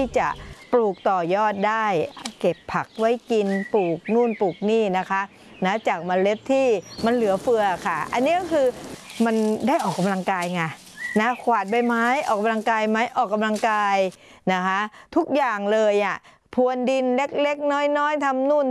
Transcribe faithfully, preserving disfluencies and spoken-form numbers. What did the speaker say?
จะปลูกต่อยอดได้เก็บผักไว้กินปลูกนู่นปลูกนี่นะคะนะจากเมล็ดที่มันเหลือเฟือค่ะอันนี้ก็คือมันได้ออกกำลังกายไงนะขวาดใบไม้ออกกำลังกายไหมออกกำลังกายนะคะทุกอย่างเลยอ่ะพรวนดินเล็กๆน้อยๆทำนู่น